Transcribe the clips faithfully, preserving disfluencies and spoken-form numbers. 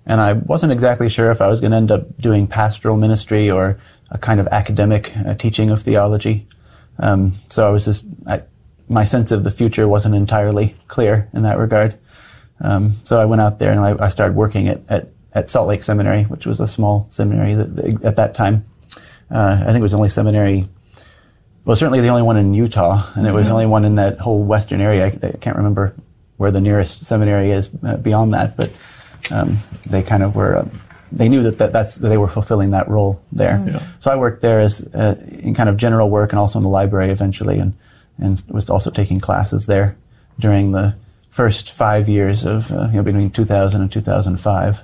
and I wasn't exactly sure if I was going to end up doing pastoral ministry or a kind of academic uh, teaching of theology. Um, so I was just, I, my sense of the future wasn't entirely clear in that regard. Um, so I went out there and I, I started working at, at, at Salt Lake Seminary, which was a small seminary that, at that time. Uh, I think it was the only seminary, well, certainly the only one in Utah, and it was the only one in that whole western area. I, I can't remember where the nearest seminary is uh, beyond that, but um, they kind of were, uh, they knew that, that that's that they were fulfilling that role there. Yeah. So I worked there as uh, in kind of general work and also in the library eventually, and, and was also taking classes there during the first five years of, uh, you know, between two thousand and two thousand five.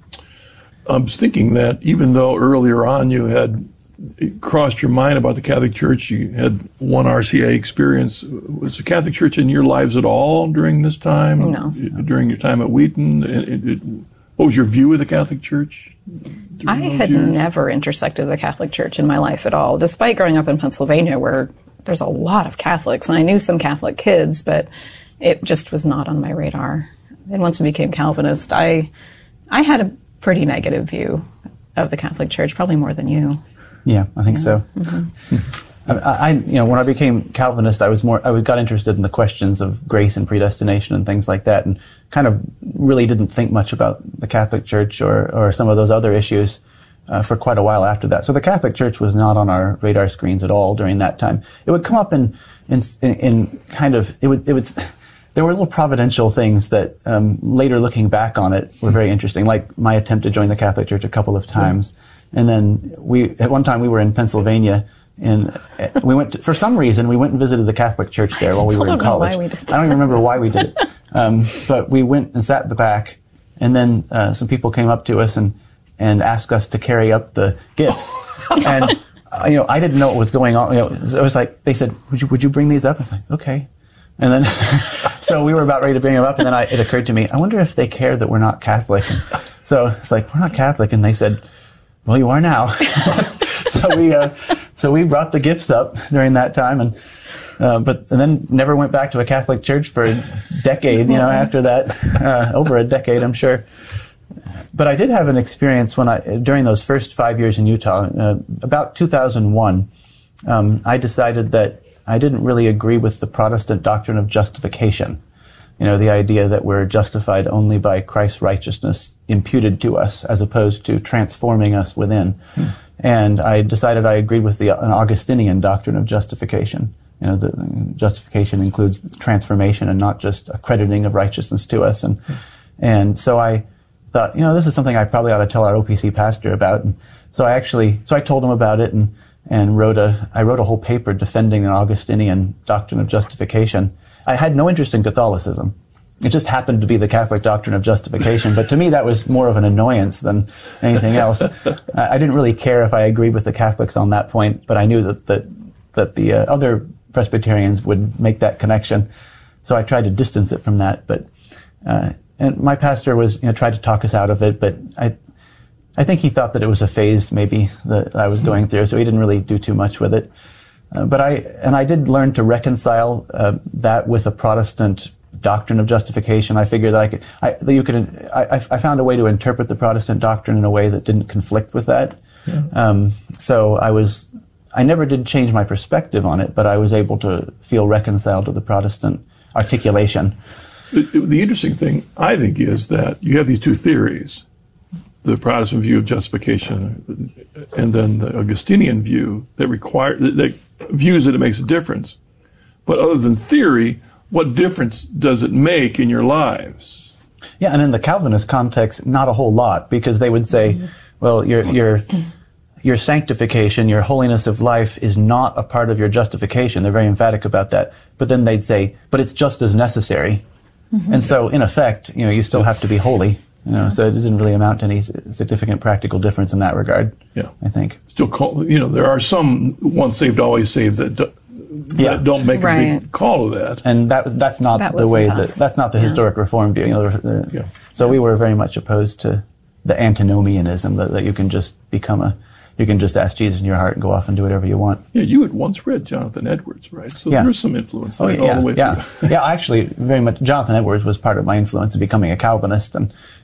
I was thinking that even though earlier on you had it crossed your mind about the Catholic Church, you had one R C A experience. Was the Catholic Church in your lives at all during this time? No. During your time at Wheaton? It, it, it, what was your view of the Catholic Church? I had years? never intersected the Catholic Church in my life at all, despite growing up in Pennsylvania where there's a lot of Catholics, and I knew some Catholic kids, but it just was not on my radar. And once I became Calvinist, I, I had a pretty negative view of the Catholic Church, probably more than you. Yeah, I think yeah. so. Mm-hmm. I, I, you know, when I became Calvinist, I was more, I got interested in the questions of grace and predestination and things like that, and kind of really didn't think much about the Catholic Church or, or some of those other issues uh, for quite a while after that. So the Catholic Church was not on our radar screens at all during that time. It would come up in, in, in kind of, it would, it would, there were little providential things that um, later looking back on it were very interesting, like my attempt to join the Catholic Church a couple of times. Yeah. And then we, at one time we were in Pennsylvania, and we went to, for some reason, we went and visited the Catholic Church there while we were in college. I don't even remember why we did it. Um, but we went and sat at the back, and then uh, some people came up to us and, and asked us to carry up the gifts. And, uh, you know, I didn't know what was going on. You know, it was like, they said, would you, would you bring these up? I was like, okay. And then, so we were about ready to bring them up, and then I, it occurred to me, I wonder if they care that we're not Catholic. And so it's like, we're not Catholic. And they said, well, you are now. so we, uh, so we brought the gifts up during that time, and uh, but and then never went back to a Catholic church for a decade. You know, after that, uh, over a decade, I'm sure. But I did have an experience when I during those first five years in Utah, uh, about two thousand one. Um, I decided that I didn't really agree with the Protestant doctrine of justification. You know, the idea that we're justified only by Christ's righteousness imputed to us, as opposed to transforming us within. Hmm. And I decided I agreed with the an Augustinian doctrine of justification. You know, the justification includes transformation and not just accrediting of righteousness to us. And hmm. and so I thought, you know, this is something I probably ought to tell our O P C pastor about. And so I actually, so I told him about it and and wrote a I wrote a whole paper defending an Augustinian doctrine of justification. I had no interest in Catholicism. It just happened to be the Catholic doctrine of justification, but to me that was more of an annoyance than anything else. I didn't really care if I agreed with the Catholics on that point, but I knew that that, that the uh, other Presbyterians would make that connection, so I tried to distance it from that. But uh, and my pastor was, you know, tried to talk us out of it, but I I think he thought that it was a phase maybe that I was going through, so he didn't really do too much with it. Uh, but I, and I did learn to reconcile uh, that with a Protestant doctrine of justification. I figured that I could, I, that you could, I, I found a way to interpret the Protestant doctrine in a way that didn't conflict with that. Yeah. Um, so I was, I never did change my perspective on it, but I was able to feel reconciled to the Protestant articulation. The, the interesting thing, I think, is that you have these two theories. The Protestant view of justification, and then the Augustinian view that require that views that it makes a difference. But other than theory, what difference does it make in your lives? Yeah, and in the Calvinist context, not a whole lot, because they would say, well, your your your sanctification, your holiness of life is not a part of your justification. They're very emphatic about that. But then they'd say, but it's just as necessary. Mm-hmm. And so, in effect, you know, you still have to be holy. You know, so it didn't really amount to any significant practical difference in that regard. Yeah, I think. Still, call, you know, there are some once saved, always saved that, do, that yeah. don't make right. a big call of that. And that was that's not that the way us. that that's not the yeah. historic Reform view. You know, the, yeah. So yeah. we were very much opposed to the antinomianism that, that you can just become a, you can just ask Jesus in your heart and go off and do whatever you want. Yeah, you had once read Jonathan Edwards, right? So yeah. there's some influence oh, there yeah, all the way yeah. through. yeah, actually, very much. Jonathan Edwards was part of my influence in becoming a Calvinist, and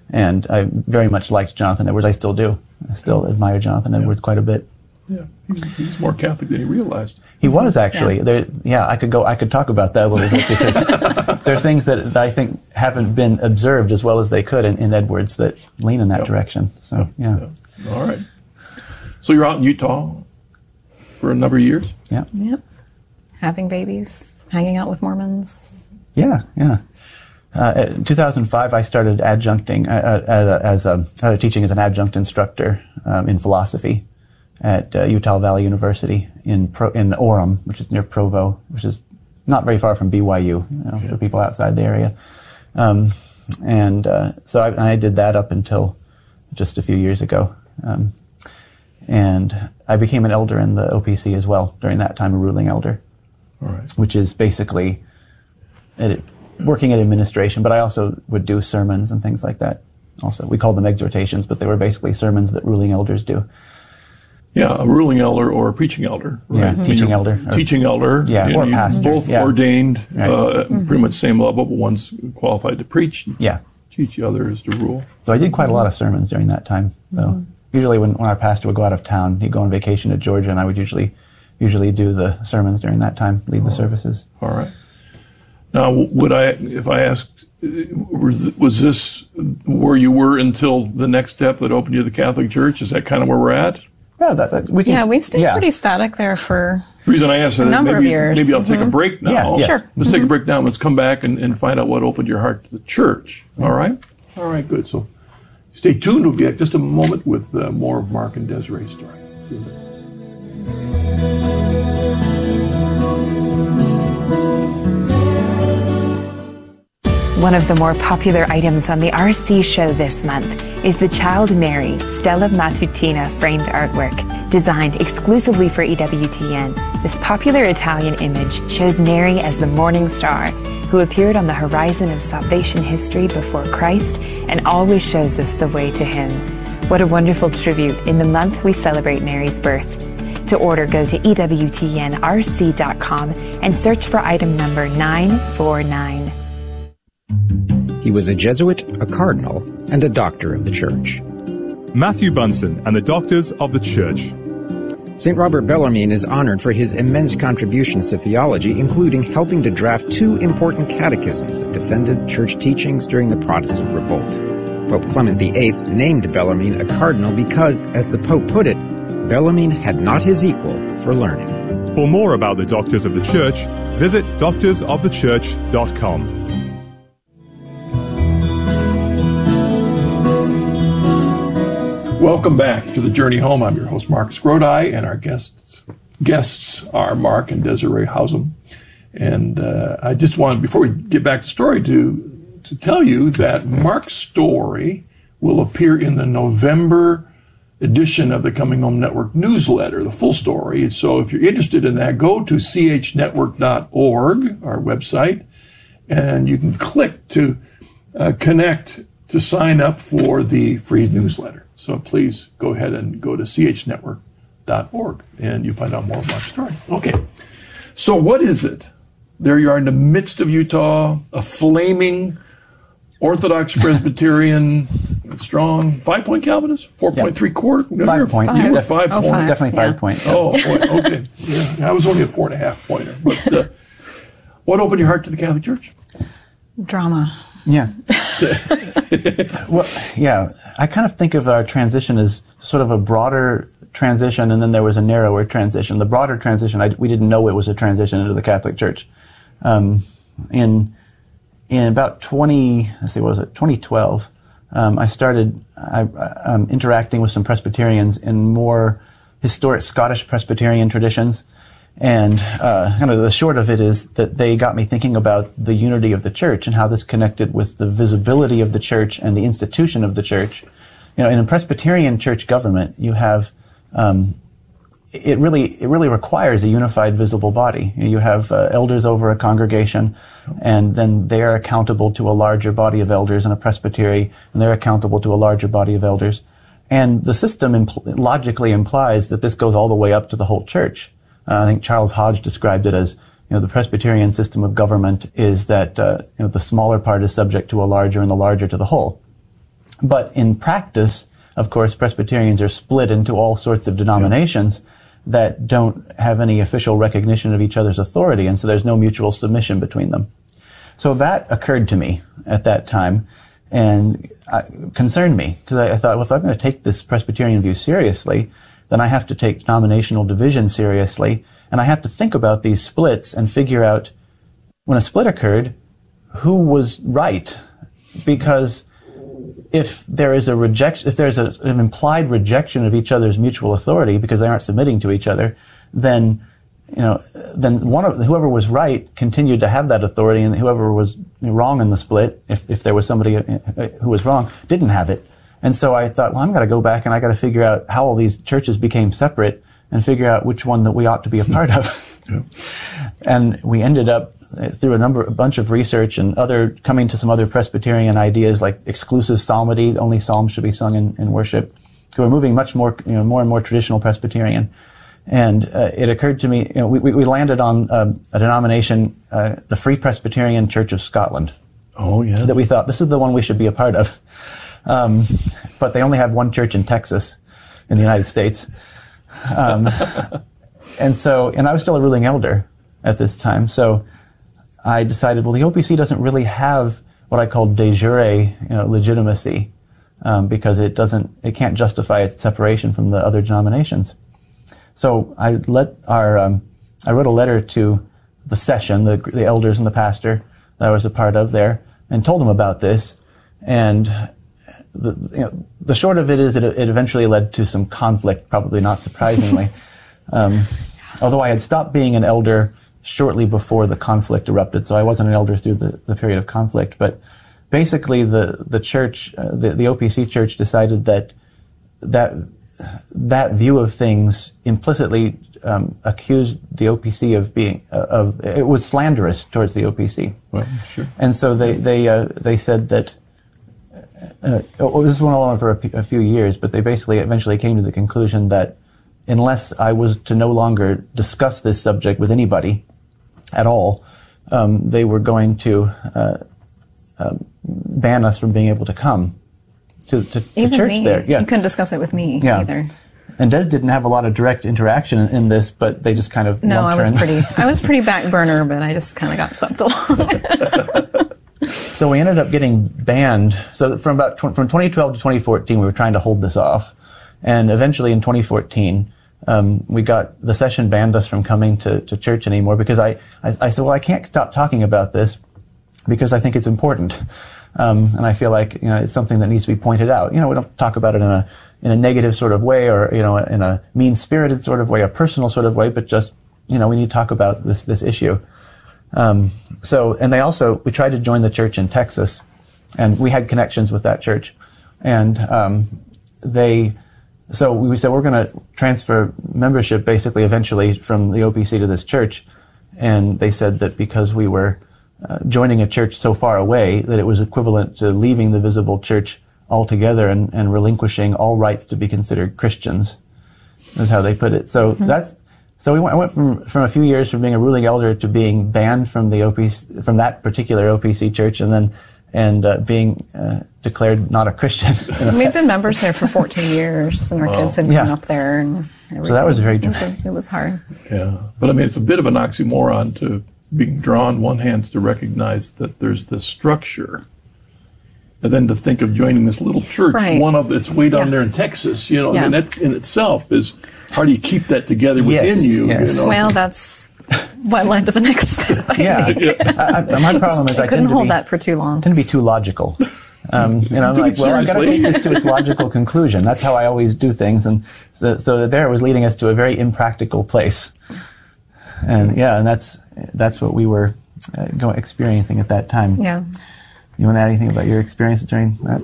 And I very much liked Jonathan Edwards. I still do. I still admire Jonathan Yeah. Edwards quite a bit. Yeah, he's, he's more Catholic than he realized. He was actually. Yeah. There, yeah, I could go. I could talk about that a little bit because there are things that, that I think haven't been observed as well as they could in, in Edwards that lean in that Yep. direction. So yeah. yeah. All right. So you're out in Utah for a number of years. yeah, Yep. Having babies, hanging out with Mormons. yeah, yeah. Uh, in two thousand five, I started adjuncting uh, at a, as a started teaching as an adjunct instructor um, in philosophy at uh, Utah Valley University in Pro, in Orem, which is near Provo, which is not very far from B Y U, you know, Okay. for people outside the area. Um, and uh, so I, I did that up until just a few years ago. Um, and I became an elder in the O P C as well during that time, a ruling elder, All right. which is basically it, working in administration, but I also would do sermons and things like that. Also, we called them exhortations, but they were basically sermons that ruling elders do. Yeah, a ruling elder or a preaching elder. Right? Yeah, Mhm. teaching elder. Or- Teaching elder. Yeah, you or know, pastor, Both yeah. ordained, Right. uh, pretty much same level, but one's qualified to preach. Yeah. Teach the other is to rule. So I did quite a lot of sermons during that time. So Mm-hmm. usually when, when our pastor would go out of town, he'd go on vacation to Georgia, and I would usually usually do the sermons during that time, lead the services. All right. Now, would I, if I asked, uh, was was this where you were until the next step that opened you to the Catholic Church? Is that kind of where we're at? Yeah, that, that we can. Yeah, we stayed yeah. pretty static there for The reason I asked that, number of maybe, years. maybe I'll take a Mhm. break now. Yeah, yes. Sure. Let's take a break now. Let's come back and, and find out what opened your heart to the church. All right? All right, good. So stay tuned. We'll be at just a moment with uh, more of Mark and Desiree's story. See you then. One of the more popular items on the R C show this month is the Child Mary Stella Matutina framed artwork, designed exclusively for E W T N. This popular Italian image shows Mary as the morning star who appeared on the horizon of salvation history before Christ and always shows us the way to Him. What a wonderful tribute in the month we celebrate Mary's birth. To order, go to E W T N R C dot com and search for item number nine four nine. He was a Jesuit, a cardinal, and a doctor of the Church. Matthew Bunson and the Doctors of the Church. Saint Robert Bellarmine is honored for his immense contributions to theology, including helping to draft two important catechisms that defended church teachings during the Protestant revolt. Pope Clement the Eighth named Bellarmine a cardinal because, as the Pope put it, Bellarmine had not his equal for learning. For more about the Doctors of the Church, visit doctors of the church dot com. Welcome back to the Journey Home. I'm your host, Marcus Grodi, and our guests guests are Mark and Desiree Hausum. And uh, I just wanted, before we get back to the story, to, to tell you that Mark's story will appear in the November edition of the Coming Home Network newsletter, the full story. So if you're interested in that, go to c h network dot org, our website, and you can click to uh, connect to sign up for the free newsletter. So please go ahead and go to c h network dot org and you find out more of Mark's story. Okay, so what is it? There you are in the midst of Utah, a flaming Orthodox Presbyterian, strong, five-point Calvinist, four point three quarter? No, Five you're- point. You were Def- five Oh, point. five. Definitely Yeah. five point. Oh, boy, okay. Yeah, I was only a four and a half pointer. But uh, what opened your heart to the Catholic Church? drama. Yeah. Well, yeah. I kind of think of our transition as sort of a broader transition, and then there was a narrower transition. The broader transition, I, we didn't know it was a transition into the Catholic Church. Um, in in about twenty, let's see, what was it, twenty twelve, um, I started I, um, interacting with some Presbyterians in more historic Scottish Presbyterian traditions. And uh, kind of the short of it is that they got me thinking about the unity of the church and how this connected with the visibility of the church and the institution of the church. You know, in a Presbyterian church government, you have um, it really it really requires a unified, visible body. You have uh, elders over a congregation, and then they are accountable to a larger body of elders in a presbytery, and they're accountable to a larger body of elders. And the system impl- logically implies that this goes all the way up to the whole church. Uh, I think Charles Hodge described it as, you know, the Presbyterian system of government is that uh, you know, the smaller part is subject to a larger and the larger to the whole. But in practice, of course, Presbyterians are split into all sorts of denominations yeah. that don't have any official recognition of each other's authority, and so there's no mutual submission between them. So that occurred to me at that time, and uh, concerned me, because I, I thought, well, if I'm going to take this Presbyterian view seriously, then I have to take denominational division seriously, and I have to think about these splits and figure out, when a split occurred, who was right, because if there is a rejection, if there's a, an implied rejection of each other's mutual authority because they aren't submitting to each other, then you know, then one of whoever was right continued to have that authority, and whoever was wrong in the split, if if there was somebody who was wrong, didn't have it. And so I thought, well, I'm going to go back and I got to figure out how all these churches became separate and figure out which one that we ought to be a part of. Yeah. And we ended up, through a number, a bunch of research and other, coming to some other Presbyterian ideas like exclusive psalmody, only psalms should be sung in, in worship. So we're moving much more, you know, more and more traditional Presbyterian. And uh, it occurred to me, you know, we, we landed on um, a denomination, uh, the Free Presbyterian Church of Scotland. Oh, yeah. That we thought, this is the one we should be a part of. Um, but they only have one church in Texas, in the United States. Um, and so, and I was still a ruling elder at this time, so I decided, well, the O P C doesn't really have what I call de jure, you know, legitimacy, um, because it doesn't, it can't justify its separation from the other denominations. So I let our, um, I wrote a letter to the session, the, the elders and the pastor that I was a part of there, and told them about this. And the, you know, the short of it is that it, it eventually led to some conflict, probably not surprisingly. um, although I had stopped being an elder shortly before the conflict erupted, so I wasn't an elder through the, the period of conflict. But basically, the the church, uh, the the O P C church, decided that that that view of things implicitly um, accused the O P C of being uh, of it was slanderous towards the O P C. Well, sure. And so they they uh, they said that. Uh, oh, this went on for a, p- a few years, but they basically eventually came to the conclusion that unless I was to no longer discuss this subject with anybody at all, um, they were going to uh, uh, ban us from being able to come to, to, to Even church me. there. Yeah. You couldn't discuss it with me yeah. either. And Des didn't have a lot of direct interaction in, in this, but they just kind of no, I was her in. pretty. I was pretty back burner, but I just kind of got swept along. So we ended up getting banned. So from about tw- from twenty twelve to twenty fourteen, we were trying to hold this off, and eventually in twenty fourteen, um, we got the session banned us from coming to, to church anymore because I, I I said, well, I can't stop talking about this because I think it's important, um, and I feel like you know it's something that needs to be pointed out. You know, we don't talk about it in a in a negative sort of way or you know in a mean-spirited sort of way, a personal sort of way, but just you know we need to talk about this this issue. Um, so, and they also, we tried to join the church in Texas, and we had connections with that church. And, um, they, so we said, we're going to transfer membership basically eventually from the O P C to this church. And they said that because we were uh, joining a church so far away, that it was equivalent to leaving the visible church altogether and, and relinquishing all rights to be considered Christians, is how they put it. So mm-hmm. that's, So we went, I went from, from a few years from being a ruling elder to being banned from the O P C, from that particular O P C church, and then and uh, being uh, declared not a Christian. We've been members there for fourteen years, and our wow. kids had yeah. grown up there. And everything. So that was very it was, a, it was hard. Yeah, but I mean, it's a bit of an oxymoron to being drawn one hand to recognize that there's this structure, and then to think of joining this little church, right. one of it's way down yeah. there in Texas. You know, yeah. and that in itself is. How do you keep that together within yes, you? Yes. you know? Well, that's what led to the next step. I yeah, think. I, I, my problem is I, I couldn't tend to hold be, that for too long. I tend to be too logical. Um, and I'm like, well, I've got to take this to its logical conclusion. That's how I always do things. And so, so there it was leading us to a very impractical place. And yeah, and that's that's what we were uh, going, experiencing at that time. Yeah. You want to add anything about your experiences during that?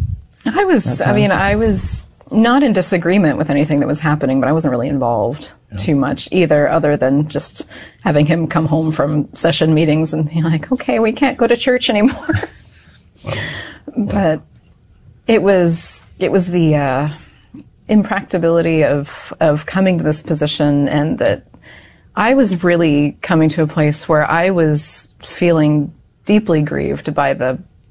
I was, I mean, I was not in disagreement with anything that was happening, but I wasn't really involved yeah. too much either, other than just having him come home from session meetings and be like, okay, we can't go to church anymore. Wow. But it was, it was the uh, impracticability of, of coming to this position, and that I was really coming to a place where I was feeling deeply grieved by the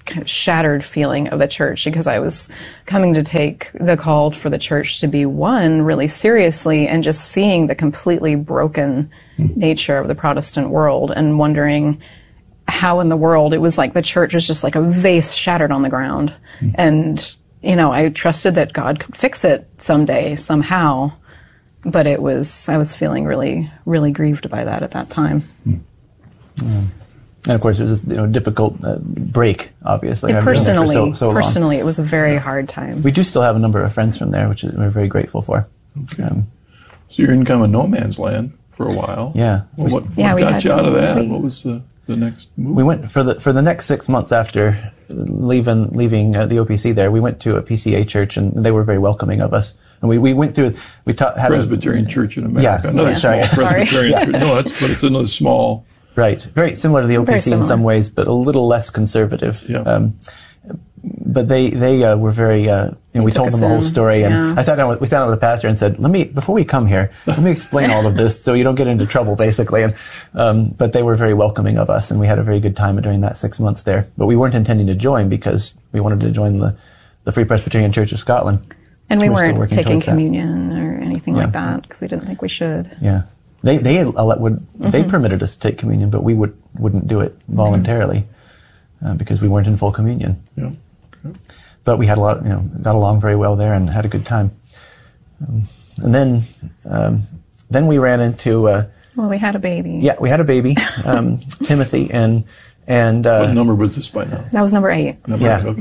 kind of shattered feeling of the church, because I was coming to take the call for the church to be one really seriously, and just seeing the completely broken nature of the Protestant world and wondering how in the world it was like the church was just like a vase shattered on the ground. Mm. And, you know, I trusted that God could fix it someday, somehow. But it was, I was feeling really, really grieved by that at that time. Mm. Mm. And of course, it was a you know, difficult uh, break, obviously. It personally, so, so personally, it was a very hard time. We do still have a number of friends from there, which we're very grateful for. Okay. Um, so you're in kind of a no man's land for a while. Yeah. Well, what yeah, what we got had, you out of that? We, what was the, the next move? We went for the for the next six months after leaving leaving uh, the O P C there. We went to a P C A church, and they were very welcoming of us. And we, we went through we taught had Presbyterian a, Church in America. Yeah, another yeah. small Sorry. Presbyterian yeah. church. No, that's but it's another small. Right, very similar to the O P C in some ways, but a little less conservative. Yeah. Um, but they they uh, were very. Uh, you know, we told them the whole story, and yeah. I sat down with we sat down with the pastor and said, "Let me before we come here, let me explain all of this so you don't get into trouble, basically." And um, but they were very welcoming of us, and we had a very good time during that six months there. But we weren't intending to join because we wanted to join the the Free Presbyterian Church of Scotland, and we we're weren't taking communion that. or anything yeah. like that because we didn't think we should. Yeah. They they would mm-hmm. they permitted us to take communion, but we would wouldn't do it voluntarily uh, because we weren't in full communion. Yeah. Okay. But we had a lot, you know, got along very well there and had a good time. Um, and then um, then we ran into. Uh, well, we had a baby. Yeah, we had a baby, um, Timothy, and and. Uh, what number was this by now? That was number eight. Number yeah. eight, okay.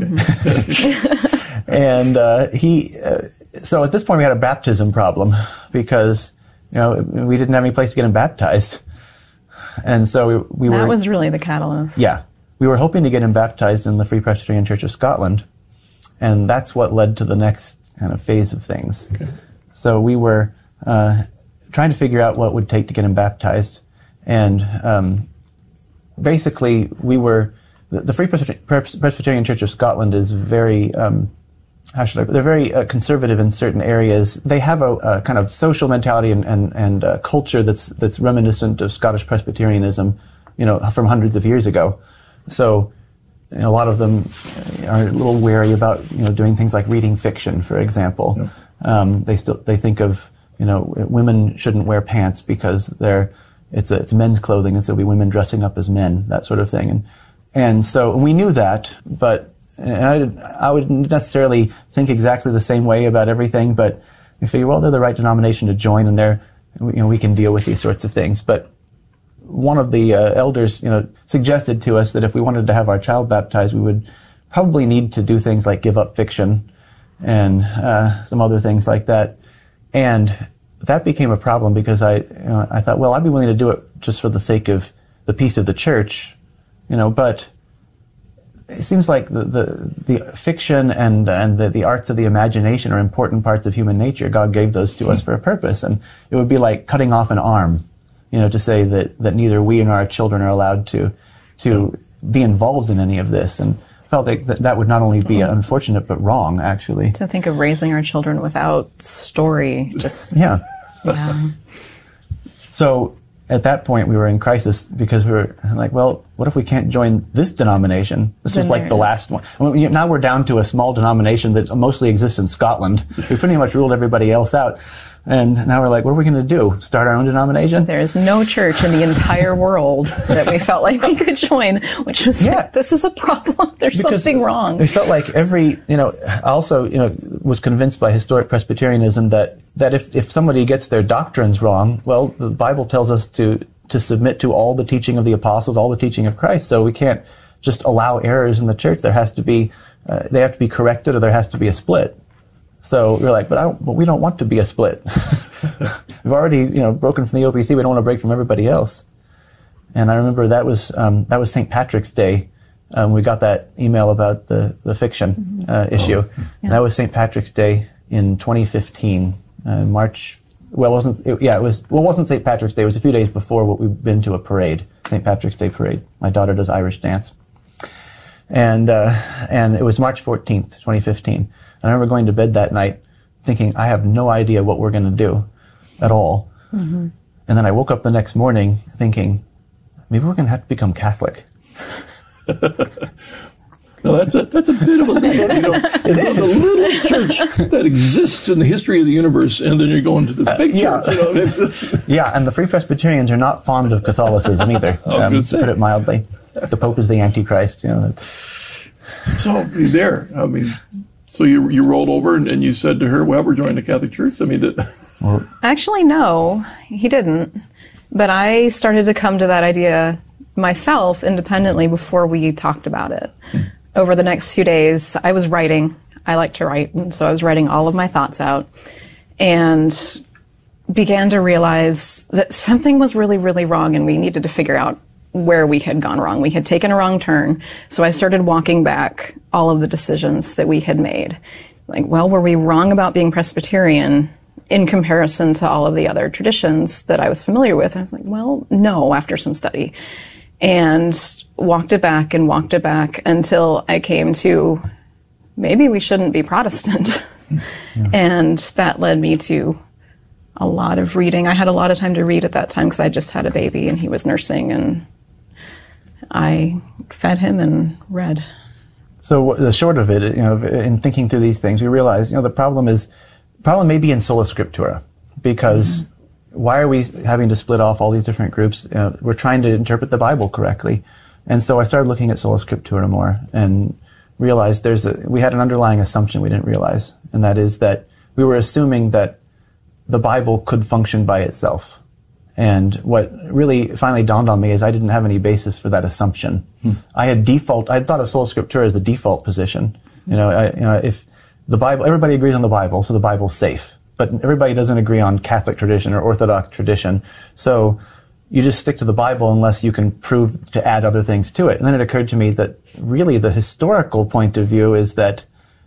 Mm-hmm. and uh, he, uh, so at this point we had a baptism problem because. You know, we didn't have any place to get him baptized. And so we, we that were... That was really the catalyst. Yeah. We were hoping to get him baptized in the Free Presbyterian Church of Scotland. And that's what led to the next kind of phase of things. Okay. So we were uh, trying to figure out what it would take to get him baptized. And um, basically, we were... The, the Free Presbyterian Church of Scotland is very... Um, How should I? They're very uh, conservative in certain areas. They have a, a kind of social mentality and and, and uh, culture that's that's reminiscent of Scottish Presbyterianism, you know, from hundreds of years ago. So, you know, a lot of them are a little wary about you know doing things like reading fiction, for example. Yeah. Um, they still they think of you know women shouldn't wear pants because they're it's a, it's men's clothing, and so it'll be women dressing up as men, that sort of thing. And and so we knew that, but. And I, I wouldn't necessarily think exactly the same way about everything, but you figure, well, they're the right denomination to join, and they're, you know, we can deal with these sorts of things. But one of the uh, elders, you know, suggested to us that if we wanted to have our child baptized, we would probably need to do things like give up fiction and uh, some other things like that. And that became a problem because I, you know, I thought, well, I'd be willing to do it just for the sake of the peace of the church, you know, but. It seems like the, the, the fiction and, and the, the arts of the imagination are important parts of human nature. God gave those to us for a purpose. And it would be like cutting off an arm, you know, to say that, that neither we nor our children are allowed to, to be involved in any of this. And I felt like that, that would not only be unfortunate, but wrong, actually. To think of raising our children without story, just... Yeah. Yeah. So... At that point, we were in crisis because we were like, well, what if we can't join this denomination? This Then was like the is. last one. I mean, now we're down to a small denomination that mostly exists in Scotland. We pretty much ruled everybody else out. And now we're like, what are we going to do? Start our own denomination? There is no church in the entire world that we felt like we could join, which was Yeah. like, this is a problem. There's Because something wrong. We felt like every, you know, I also, you know, was convinced by historic Presbyterianism that, that if, if somebody gets their doctrines wrong, well, the Bible tells us to, to submit to all the teaching of the apostles, all the teaching of Christ. So we can't just allow errors in the church. There has to be, uh, they have to be corrected, or there has to be a split. So we're like, but I don't, but we don't want to be a split. We've already, you know, broken from the O P C. We don't want to break from everybody else. And I remember that was um, that was Saint Patrick's Day. Um, we got that email about the the fiction uh, issue. Yeah. And that was Saint Patrick's Day in twenty fifteen, uh, March. Well, it wasn't it, yeah, it was. Well, it wasn't Saint Patrick's Day. It was a few days before what we've been to a parade, Saint Patrick's Day parade. My daughter does Irish dance, and uh, and it was March fourteenth, twenty fifteen. I remember going to bed that night thinking, I have no idea what we're going to do at all. Mm-hmm. And then I woke up the next morning thinking, maybe we're going to have to become Catholic. Now, No, that's a that's a bit of a deal. You know, it is a little church that exists in the history of the universe, and then you're going to this big Uh, yeah. church. You know? Yeah, and the Free Presbyterians are not fond of Catholicism either, I was um, gonna to say. put it mildly. The Pope is the Antichrist. You know. that- So there, I mean, so you you rolled over and, and you said to her, "Well, we're joining the Catholic Church." I mean, did, Actually, no, he didn't. But I started to come to that idea myself independently before we talked about it. Over the next few days, I was writing. I like to write, and so I was writing all of my thoughts out and began to realize that something was really, really wrong, and we needed to figure out where we had gone wrong. We had taken a wrong turn. So I started walking back all of the decisions that we had made. Like, well, were we wrong about being Presbyterian in comparison to all of the other traditions that I was familiar with? I was like, well, no, after some study. And walked it back and walked it back until I came to maybe we shouldn't be Protestant. Yeah. And that led me to a lot of reading. I had a lot of time to read at that time because I just had a baby and he was nursing, and I fed him and read. So the short of it, you know, in thinking through these things, we realized, you know, the problem is, problem may be in sola scriptura, because mm-hmm. why are we having to split off all these different groups? You know, we're trying to interpret the Bible correctly. And so I started looking at sola scriptura more and realized there's a, we had an underlying assumption we didn't realize, and that is that we were assuming that the Bible could function by itself. And what really finally dawned on me is I didn't have any basis for that assumption. Hmm. I had default, I had thought of sola scriptura as the default position. You know, I, you know, if the Bible, everybody agrees on the Bible, so the Bible's safe. But everybody doesn't agree on Catholic tradition or Orthodox tradition. So you just stick to the Bible unless you can prove to add other things to it. And then it occurred to me that really the historical point of view is that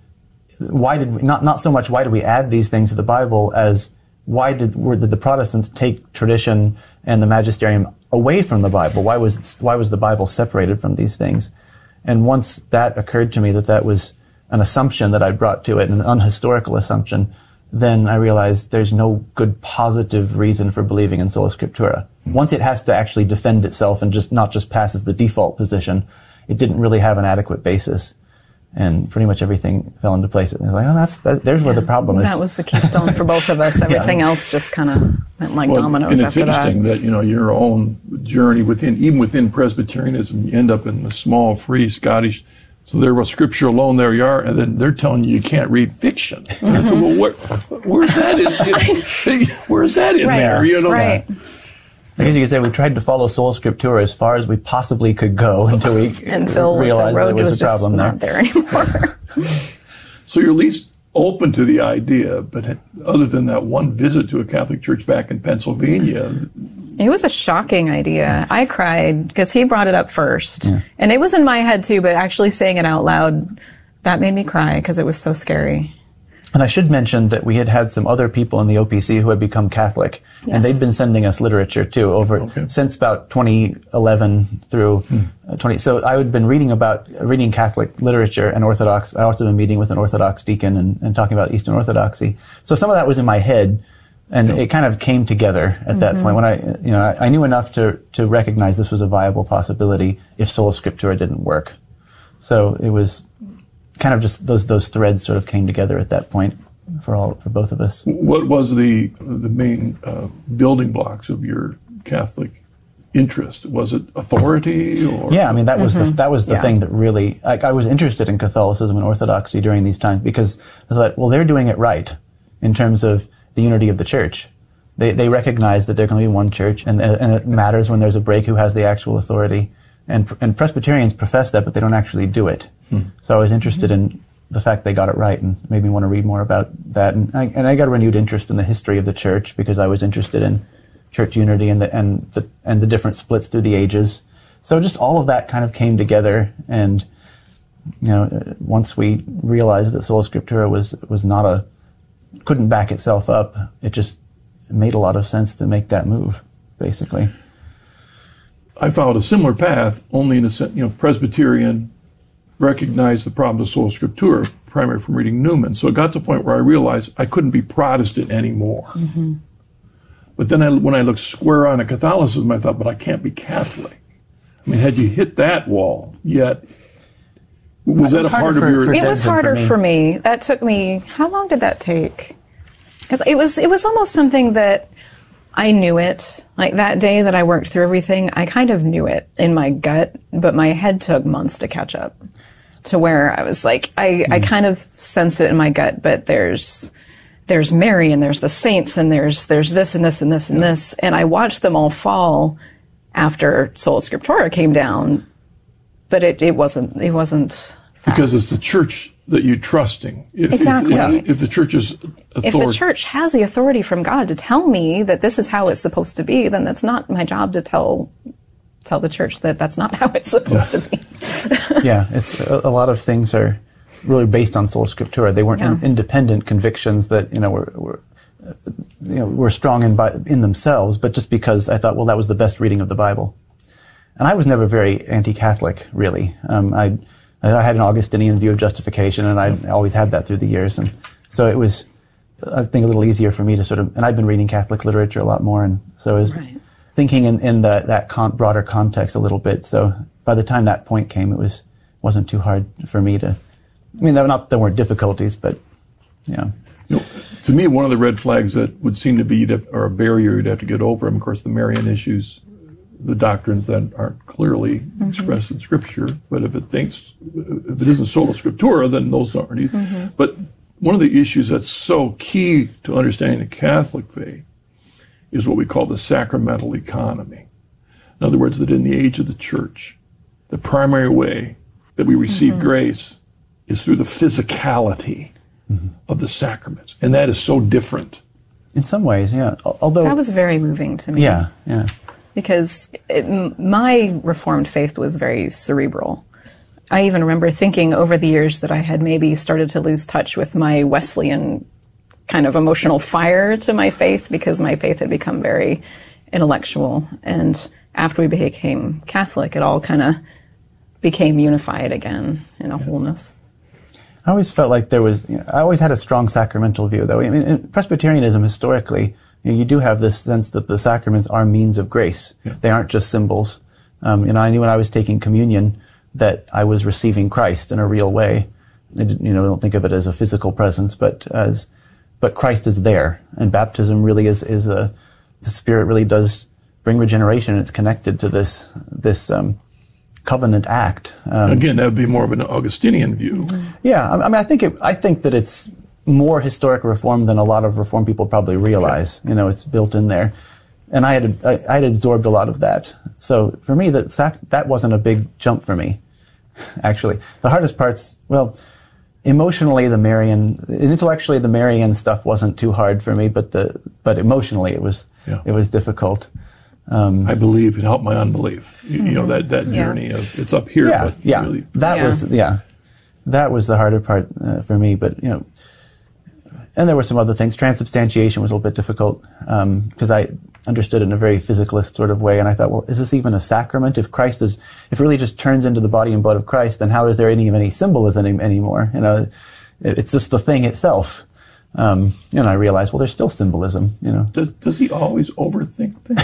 why did we, not, not so much why did we add these things to the Bible as why did, were, did the Protestants take tradition and the magisterium away from the Bible? Why was it, why was the Bible separated from these things? And once that occurred to me that that was an assumption that I brought to it, an unhistorical assumption, then I realized there's no good positive reason for believing in sola scriptura. Once it has to actually defend itself and just not just pass as the default position, it didn't really have an adequate basis. And pretty much everything fell into place. And I was like, oh, that's, that, there's yeah, where the problem is. That was the keystone for both of us. Everything yeah. else just kind of went like well, dominoes and after that. it's interesting that, you know, your own journey within, even within Presbyterianism, you end up in the small, free Scottish. So there was scripture alone, there you are, and then they're telling you you can't read fiction. Mm-hmm. So, well, where, where's that in, in, where's that in right. there? You know? Right. I guess you could say we tried to follow sola scriptura as far as we possibly could go until we until realized the road there was, was a problem just there. Not there anymore. So you're at least open to the idea, but other than that one visit to a Catholic church back in Pennsylvania. It was a shocking idea. I cried because he brought it up first. Yeah. And it was in my head too, but actually saying it out loud, that made me cry because it was so scary. And I should mention that we had had some other people in the O P C who had become Catholic, yes. and they'd been sending us literature too over okay. since about twenty eleven through hmm. uh, twenty. So I had been reading about reading Catholic literature and Orthodox. I also been meeting with an Orthodox deacon and, and talking about Eastern Orthodoxy. So some of that was in my head, and yeah. it kind of came together at mm-hmm. that point when I, you know, I, I knew enough to to recognize this was a viable possibility if sola scriptura didn't work. So it was kind of just those those threads sort of came together at that point for all for both of us. What was the the main uh, building blocks of your Catholic interest? Was it authority? Or yeah, I mean that was mm-hmm. the that was the yeah. thing that really like I was interested in Catholicism and Orthodoxy during these times because I thought, well, they're doing it right in terms of the unity of the church. They they recognize that they're going to be one church, and and it matters when there's a break who has the actual authority. And and Presbyterians profess that, but they don't actually do it. Hmm. So I was interested mm-hmm. in the fact they got it right, and made me want to read more about that. And I, and I got a renewed interest in the history of the church because I was interested in church unity and the and the and the different splits through the ages. So just all of that kind of came together. And you know, once we realized that sola scriptura was was not a couldn't back itself up, it just made a lot of sense to make that move, basically. I followed a similar path, only in a sense, you know, Presbyterian, recognized the problem of sola scriptura, primarily from reading Newman. So it got to the point where I realized I couldn't be Protestant anymore. Mm-hmm. But then I, when I looked square on at Catholicism, I thought, but I can't be Catholic. I mean, had you hit that wall, yet Was that a part of for- your... for It was Desmond, harder for me. for me. That took me. How long did that take? Because it was it was almost something that I knew it. Like that day that I worked through everything, I kind of knew it in my gut, but my head took months to catch up. To where I was like, I, Mm. I kind of sensed it in my gut, but there's there's Mary and there's the saints and there's there's this and this and this and this, and I watched them all fall after Sola Scriptura came down, but it, it wasn't it wasn't fast. Because it's the church that you're trusting. If, Exactly. If, if, if the church's authority... If the church has the authority from God to tell me that this is how it's supposed to be, then that's not my job to tell tell the church that that's not how it's supposed to be. Yeah, it's, a, a lot of things are really based on sola scriptura. They weren't Yeah. in, independent convictions that you know were, were uh, you know were strong in by, in themselves, but just because I thought, well, that was the best reading of the Bible. And I was never very anti-Catholic, really. Um, I I had an Augustinian view of justification, and I always had that through the years, and so it was, I think, a little easier for me to sort of. And I've been reading Catholic literature a lot more, and so I was Right. thinking in, in the, that con- broader context a little bit. So by the time that point came, it was wasn't too hard for me to. I mean, there were not there weren't difficulties, but yeah. You know, to me, one of the red flags that would seem to be, you'd have, or a barrier you'd have to get over, and of course, the Marian issues, the doctrines that aren't clearly Mm-hmm. expressed in Scripture. But if it thinks, if it isn't sola scriptura, then those aren't either. Mm-hmm. But one of the issues that's so key to understanding the Catholic faith is what we call the sacramental economy. In other words, that in the age of the church, the primary way that we receive Mm-hmm. grace is through the physicality of the sacraments. And that is so different. In some ways, yeah. Al- Although That was very moving to me. yeah, yeah. Because it, m- my Reformed faith was very cerebral. I even remember thinking over the years that I had maybe started to lose touch with my Wesleyan kind of emotional fire to my faith, because my faith had become very intellectual. And after we became Catholic, it all kind of became unified again in a wholeness. I always felt like there was. You know, I always had a strong sacramental view, though. I mean, in Presbyterianism historically, you know, you do have this sense that the sacraments are means of grace. Yeah. They aren't just symbols. Um, you know, I knew when I was taking communion that I was receiving Christ in a real way. I didn't, you know, don't think of it as a physical presence, but as, but Christ is there, and baptism really is is a, the Spirit really does bring regeneration, and it's connected to this this um, covenant act. Um, Again, that would be more of an Augustinian view. Yeah, I I mean, I think it, I think that it's more historic reform than a lot of reform people probably realize. You know, it's built in there, and I had I, I had absorbed a lot of that. So for me, that sac- that wasn't a big jump for me. Actually, the hardest parts, well, emotionally, the Marian, intellectually, the Marian stuff wasn't too hard for me, but the but emotionally, it was Yeah. it was difficult. Um, I believe it helped my unbelief. You, you know, that, that Yeah. journey of, it's up here, yeah, but yeah, really... that Yeah. was yeah, that was the harder part uh, for me. But you know, and there were some other things. Transubstantiation was a little bit difficult because I understood it in a very physicalist sort of way, and I thought, well, is this even a sacrament? If Christ is, if it really just turns into the body and blood of Christ, then how is there any any symbolism any, anymore? You know, it, it's just the thing itself. Um, and I realized, well, there's still symbolism. You know, Does, does he always overthink things?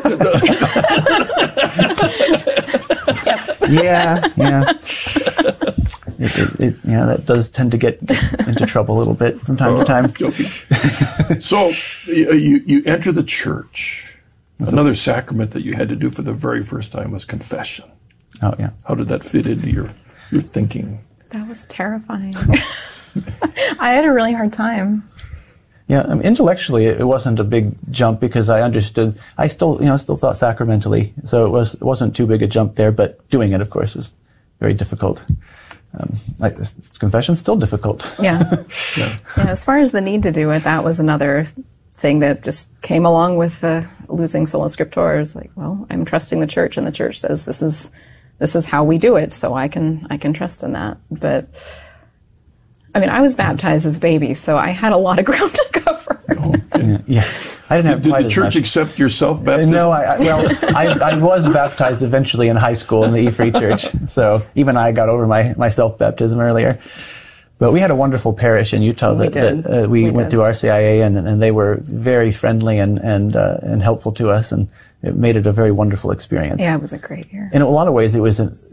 yeah, yeah. It, it, it, yeah, that does tend to get into trouble a little bit from time Oh, to time. I'm joking. So you, you you enter the church. Another sacrament that you had to do for the very first time was confession. Oh, yeah. How did that fit into your, your thinking? That was terrifying. I had a really hard time. Yeah, I mean, intellectually, it wasn't a big jump because I understood. I still, you know, still thought sacramentally, so it was it wasn't too big a jump there. But doing it, of course, was very difficult. Um, I, confession's still difficult. Yeah. Yeah. Yeah, as far as the need to do it, that was another thing that just came along with uh, losing sola scriptura. It's like, well, I'm trusting the church, and the church says this is this is how we do it, so I can I can trust in that. But I mean, I was baptized as a baby, so I had a lot of ground to cover. Oh, Yeah, yeah. I didn't have Did quite the as church much. accept your Uh, self-baptism? No, I, I well, I, I was baptized eventually in high school in the E Free Church, so even I got over my, my self-baptism earlier. But we had a wonderful parish in Utah We that, did. that uh, we, We went did. through R C I A, and, and they were very friendly and and uh, and helpful to us, and it made it a very wonderful experience. Yeah, it was a great year. In a lot of ways, it was a,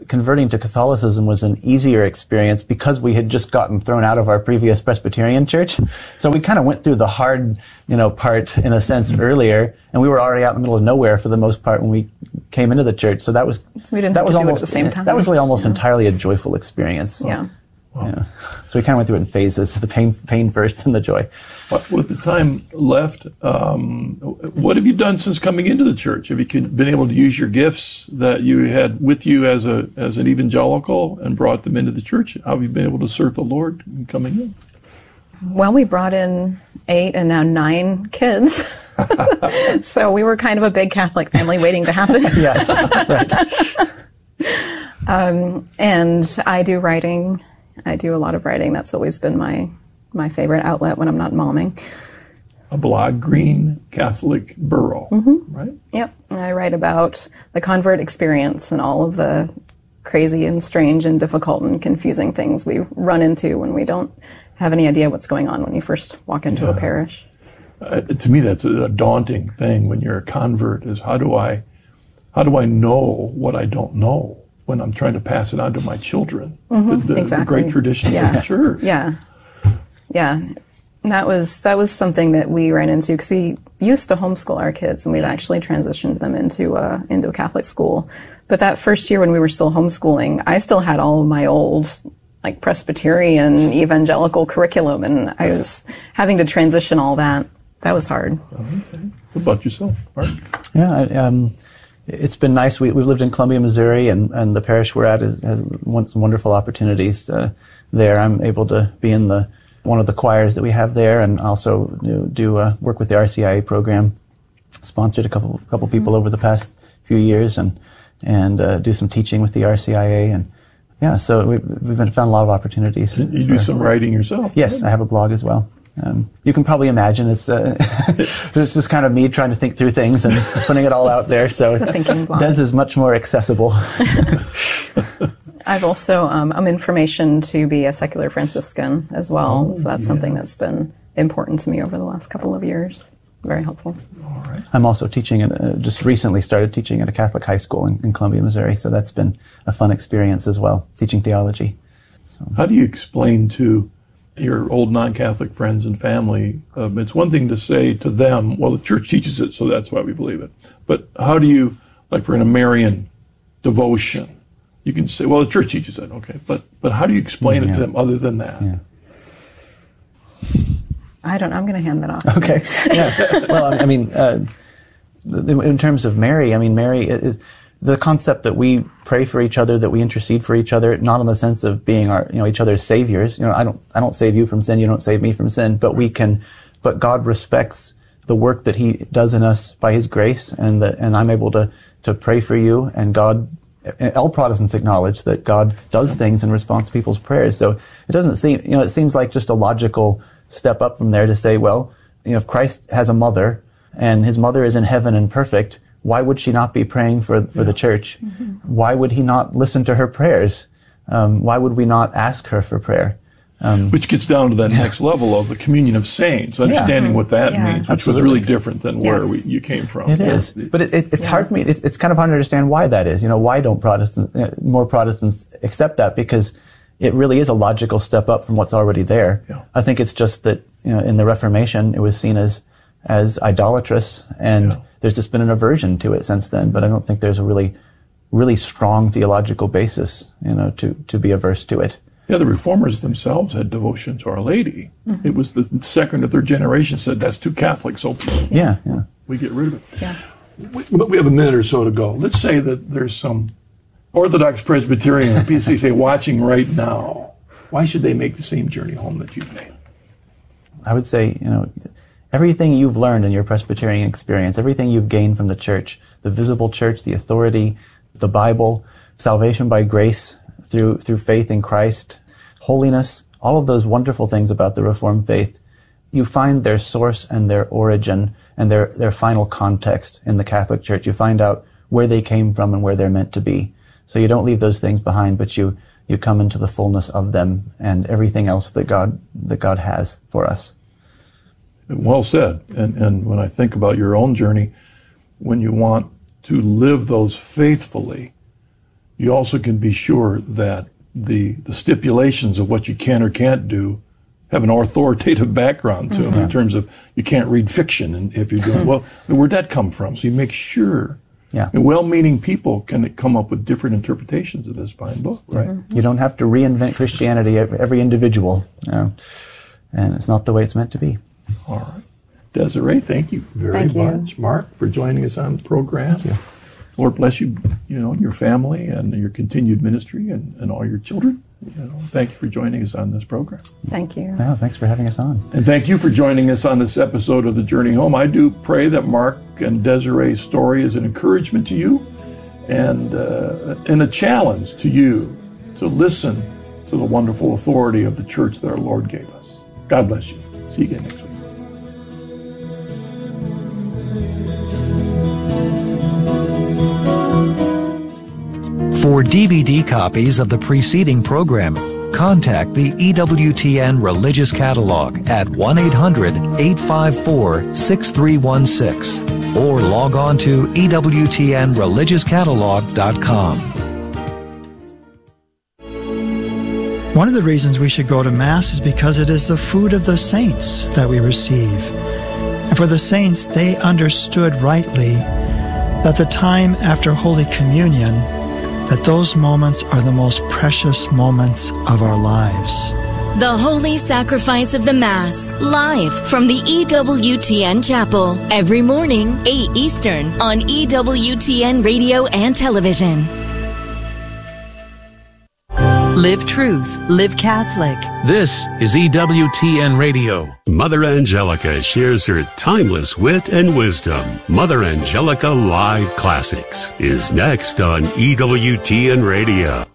converting to Catholicism was an easier experience because we had just gotten thrown out of our previous Presbyterian church. So we kind of went through the hard, you know, part in a sense earlier, and we were already out in the middle of nowhere for the most part when we came into the church. So that was so we didn't that have was to do almost it at the same time. That was really almost yeah. entirely a joyful experience. Yeah. Wow. Yeah. So we kind of went through it in phases: the pain, pain first, and the joy. But with the time left, um, what have you done since coming into the church? Have you been able to use your gifts that you had with you as a as an evangelical and brought them into the church? How have you been able to serve the Lord in coming in? Well, we brought in eight and now nine kids. So we were kind of a big Catholic family waiting to happen. Yes, right. um, and I do writing. I do a lot of writing. That's always been my my favorite outlet when I'm not momming. A blog, Green Catholic Borough, mm-hmm. right? Yep. And I write about the convert experience and all of the crazy and strange and difficult and confusing things we run into when we don't have any idea what's going on when you first walk into Yeah. a parish. Uh, to me, that's a, a daunting thing when you're a convert. Is how do I, how do I know what I don't know when I'm trying to pass it on to my children? Mm-hmm. The, the, exactly. the great tradition yeah. of the church. Yeah, yeah. And that was that was something that we ran into because we used to homeschool our kids, and we've actually transitioned them into uh, into a Catholic school. But that first year when we were still homeschooling, I still had all of my old like Presbyterian evangelical curriculum, and I was having to transition all that. That was hard. Okay. What about yourself, Mark? Yeah, I, um, it's been nice. We, we've lived in Columbia, Missouri, and, and the parish we're at is, has some wonderful opportunities uh, there. I'm able to be in the one of the choirs that we have there, and also do, do uh, work with the R C I A program. Sponsored a couple couple people over the past few years, and and uh, do some teaching with the R C I A, and yeah, so we, we've been found a lot of opportunities. You do for, some writing yourself? Yes, right? I have a blog as well. Um, you can probably imagine it's uh, it's just kind of me trying to think through things and putting it all out there. So Des is much more accessible. I've also um, I'm information to be a secular Franciscan as well, oh, so that's yeah. something that's been important to me over the last couple of years. Very helpful. All right. I'm also teaching, at, uh, just recently started teaching at a Catholic high school in, in Columbia, Missouri, so that's been a fun experience as well, teaching theology. So. How do you explain to your old non-Catholic friends and family, um, it's one thing to say to them, well, the church teaches it, so that's why we believe it. But how do you, like for an Marian devotion, you can say, well, the church teaches it, okay, but but how do you explain yeah. it to them other than that? Yeah. I don't know. I'm going to hand that off. Okay. Yeah. Well, I mean, uh, in terms of Mary, I mean, Mary is the concept that we pray for each other, that we intercede for each other, not in the sense of being our, you know, each other's saviors. You know, I don't, I don't save you from sin, you don't save me from sin, but we can, but God respects the work that He does in us by His grace, and that, and I'm able to, to pray for you, and God, all Protestants acknowledge that God does things in response to people's prayers. So it doesn't seem, you know, it seems like just a logical step up from there to say, well, you know, if Christ has a mother, and His mother is in heaven and perfect, why would she not be praying for for yeah. the church? Mm-hmm. Why would He not listen to her prayers? Um, why would we not ask her for prayer? Um, which gets down to that next level of the communion of saints, understanding yeah. what that yeah. means, which Absolutely. was really different than yes. where we, you came from. It yeah. is, but it, it, it's yeah. hard for me. It's, it's kind of hard to understand why that is. You know, why don't Protestants, uh, more Protestants accept that? Because it really is a logical step up from what's already there. Yeah. I think it's just that, you know, in the Reformation, it was seen as as idolatrous, and yeah. there's just been an aversion to it since then. But I don't think there's a really, really strong theological basis, you know, to to be averse to it. Yeah, the Reformers themselves had devotion to Our Lady. Mm-hmm. It was the second or third generation said that's too Catholic, so yeah, yeah. we get rid of it. Yeah. We, but we have a minute or so to go. Let's say that there's some Orthodox Presbyterian or P C C watching right now. Why should they make the same journey home that you've made? I would say, you know, everything you've learned in your Presbyterian experience, everything you've gained from the church, the visible church, the authority, the Bible, salvation by grace through through faith in Christ, holiness, all of those wonderful things about the Reformed faith, you find their source and their origin and their, their final context in the Catholic Church. You find out where they came from and where they're meant to be. So you don't leave those things behind, but you, you come into the fullness of them and everything else that God that God has for us. Well said. And, and when I think about your own journey, when you want to live those faithfully, you also can be sure that the, the stipulations of what you can or can't do have an authoritative background to them, mm-hmm. in terms of you can't read fiction, and if you're doing, well, where'd that come from? So you make sure. Yeah. And well-meaning people can come up with different interpretations of this fine book, right? Mm-hmm. You don't have to reinvent Christianity, every individual, you know, and it's not the way it's meant to be. All right. Desiree, thank you very thank you. much. Mark, for joining us on the program. Thank you. Lord bless you, you know, your family and your continued ministry and, and all your children. You know, thank you for joining us on this program. Thank you. Yeah, thanks for having us on. And thank you for joining us on this episode of The Journey Home. I do pray that Mark and Desiree's story is an encouragement to you and, uh, and a challenge to you to listen to the wonderful authority of the church that our Lord gave us. God bless you. See you again next week. For D V D copies of the preceding program, contact the E W T N Religious Catalog at one eight hundred, eight five four, six three one six or log on to E W T N religious catalog dot com. One of the reasons we should go to Mass is because it is the food of the saints that we receive. And for the saints, they understood rightly that the time after Holy Communion, that those moments are the most precious moments of our lives. The Holy Sacrifice of the Mass, live from the E W T N Chapel, every morning, eight Eastern, on E W T N Radio and Television. Live Truth, Live Catholic. This is E W T N Radio. Mother Angelica shares her timeless wit and wisdom. Mother Angelica Live Classics is next on E W T N Radio.